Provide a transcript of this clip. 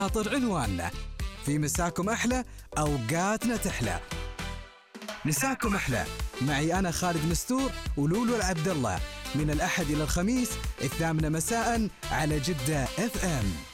خاطر عنواننا في مساكم أحلى أوقاتنا تحلى. مساكم أحلى معي أنا خالد مستور ولولو العبد الله من الأحد إلى الخميس 8 مساء على جدة FM.